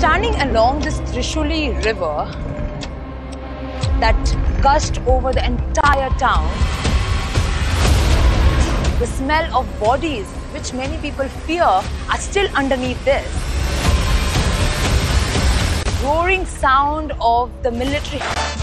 Standing along this Trishuli river that gushed over the entire town, the smell of bodies, which many people fear, are still underneath this. Roaring sound of the military